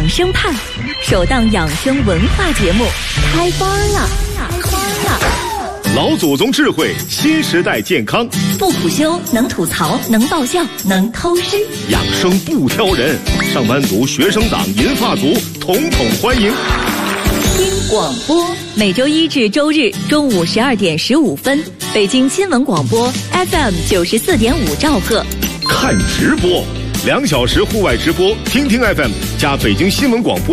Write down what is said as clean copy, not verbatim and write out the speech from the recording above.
养生派，首档养生文化节目开班了！ 老祖宗智慧，新时代健康， 不苦修，能吐槽，能爆笑，能偷师， 养生不挑人，上班族、学生党、银发族，统统欢迎。 听广播，每周一至周日中午12点15分，北京新闻广播 FM 94.5兆赫。 看直播，2小时户外直播，听听 FM 加北京新闻广播。